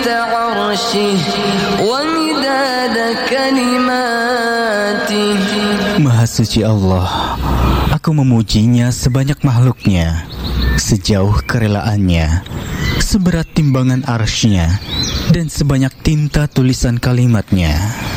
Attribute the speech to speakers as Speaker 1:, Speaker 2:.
Speaker 1: عرشه ومداد كلماته.
Speaker 2: Maha suci Allah, aku memujinya sebanyak makhluknya, sejauh kerelaannya, seberat timbangan arsy-Nya, dan sebanyak tinta tulisan kalimatnya.